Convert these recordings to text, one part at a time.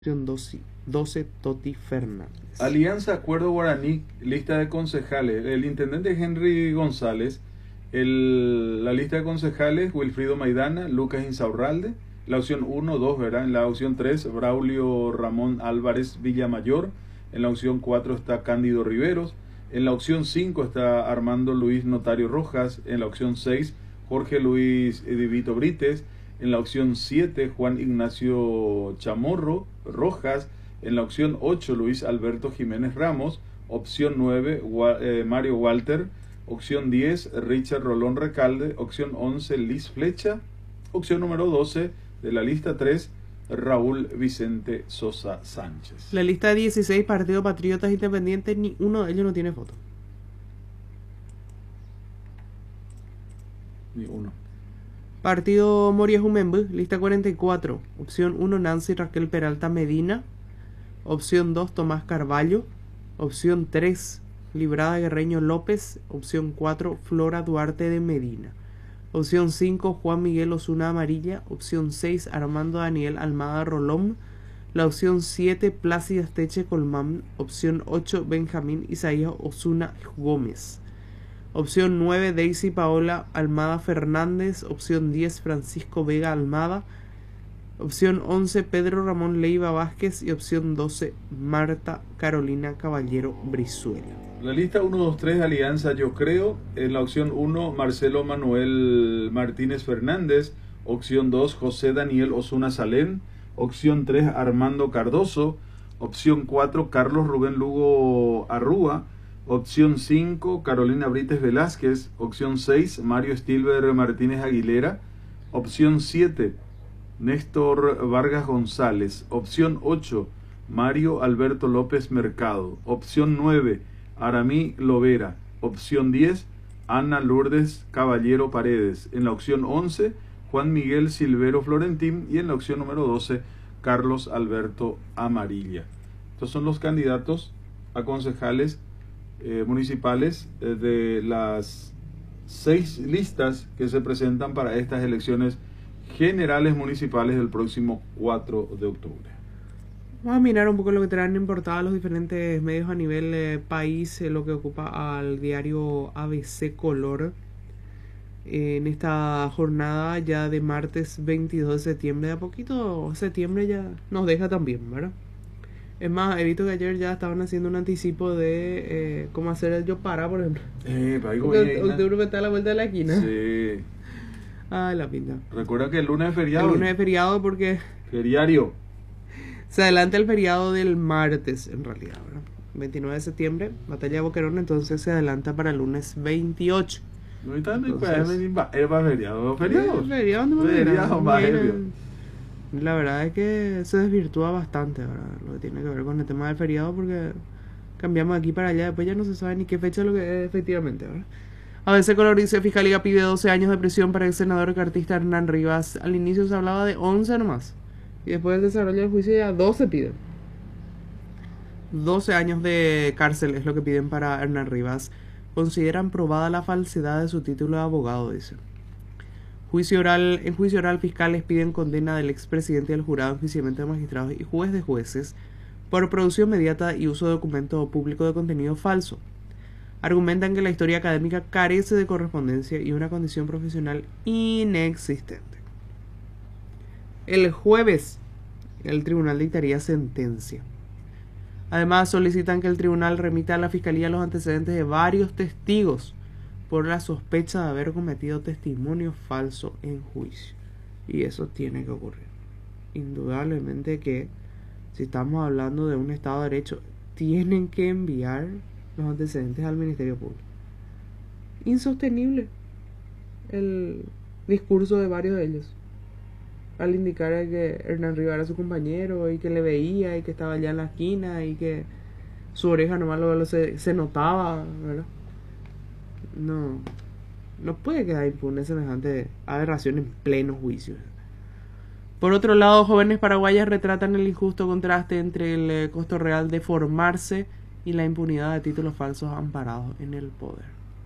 Opción 12, Toti Fernández. Alianza Acuerdo Guaraní, lista de concejales. El intendente Henry González. La lista de concejales: Wilfrido Maidana, Lucas Insaurralde. La opción 1, 2, ¿verdad? En la opción 3, Braulio Ramón Álvarez Villamayor. En la opción 4 está Cándido Riveros. En la opción 5 está Armando Luis Notario Rojas. En la opción 6, Jorge Luis Edivito Brites. En la opción 7, Juan Ignacio Chamorro Rojas. En la opción 8, Luis Alberto Jiménez Ramos. Opción 9, Mario Walter. Opción 10, Richard Rolón Recalde. Opción 11, Liz Flecha. Opción número 12 de la lista 3, Raúl Vicente Sosa Sánchez. La lista 16, Partido Patriotas Independientes, ni uno de ellos no tiene foto. Ni uno. Partido Moria Jumembu, lista 44. Opción 1, Nancy Raquel Peralta Medina. Opción 2, Tomás Carballo. Opción 3, Librada Guerreño López. Opción 4, Flora Duarte de Medina. Opción 5, Juan Miguel Osuna Amarilla. Opción 6, Armando Daniel Almada Rolón. La opción 7, Plácida Esteche Colmán. Opción 8, Benjamín Isaías Osuna Gómez. Opción 9, Daisy Paola Almada Fernández. Opción 10, Francisco Vega Almada. Opción 11, Pedro Ramón Leiva Vázquez. Y opción 12, Marta Carolina Caballero Brizuela. La lista 1, 2, 3, Alianza Yo Creo. En la opción 1, Marcelo Manuel Martínez Fernández. Opción 2, José Daniel Osuna Salén. Opción 3, Armando Cardoso. Opción 4, Carlos Rubén Lugo Arrúa. Opción 5, Carolina Brites Velázquez. Opción 6, Mario Stilber Martínez Aguilera. Opción 7, Néstor Vargas González. Opción 8, Mario Alberto López Mercado. Opción 9, Aramí Lovera. Opción 10, Ana Lourdes Caballero Paredes. En la opción 11, Juan Miguel Silvero Florentín. Y en la opción número 12, Carlos Alberto Amarilla. Estos son los candidatos a concejales municipales de las 6 listas que se presentan para estas elecciones generales municipales del próximo 4 de octubre. Vamos a mirar un poco lo que traen en portada los diferentes medios a nivel país, lo que ocupa al diario ABC Color en esta jornada ya de martes 22 de septiembre. De a poquito septiembre ya nos deja también, ¿verdad? Es más, he visto que ayer ya estaban haciendo un anticipo de cómo hacer el Yo Para, por ejemplo. Porque octubre está a la vuelta de la esquina. Sí. Ah, la pinta. Recuerda que el lunes es feriado. El lunes es feriado porque feriario. Se adelanta el feriado del martes, en realidad, ¿verdad? 29 de septiembre, Batalla de Boquerón, entonces se adelanta para el lunes 28. No está ni para feriado. Feriado, la verdad es que se desvirtúa bastante, ¿verdad? Lo que tiene que ver con el tema del feriado, porque cambiamos de aquí para allá, después ya no se sabe ni qué fecha es lo que es efectivamente, ¿verdad? ABC Color dice: Fiscalía pide 12 años de prisión para el senador cartista Hernán Rivas. Al inicio se hablaba de 11 nomás, y después del desarrollo del juicio ya 12 piden. 12 años de cárcel es lo que piden para Hernán Rivas. Consideran probada la falsedad de su título de abogado, dice. En juicio oral, fiscales piden condena del expresidente del jurado, enjuiciamiento de magistrados y juez de jueces por producción mediata y uso de documento público de contenido falso. Argumentan que la historia académica carece de correspondencia y una condición profesional inexistente. El jueves, el tribunal dictaría sentencia. Además, solicitan que el tribunal remita a la fiscalía los antecedentes de varios testigos por la sospecha de haber cometido testimonio falso en juicio. Y eso tiene que ocurrir. Indudablemente que, si estamos hablando de un Estado de Derecho, tienen que enviar los antecedentes al Ministerio Público. Insostenible el discurso de varios de ellos al indicar que Hernán Rivas era su compañero y que le veía y que estaba allá en la esquina y que su oreja nomás se notaba, ¿verdad? No puede quedar impune semejante aberración en pleno juicio. Por otro lado, jóvenes paraguayas retratan el injusto contraste entre el costo real de formarse y la impunidad de títulos falsos amparados en el poder.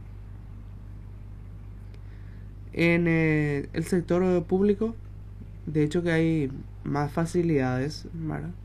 En el sector público, de hecho que hay más facilidades, ¿verdad?